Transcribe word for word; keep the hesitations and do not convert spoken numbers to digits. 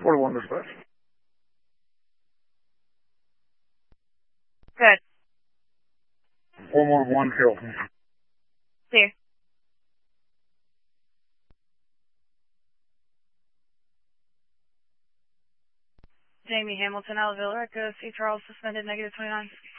four to one dispatch. Good. One one one kill. Clear. Jamie Hamilton, Alaville, Echo, C. Charles, suspended, negative twenty-nine.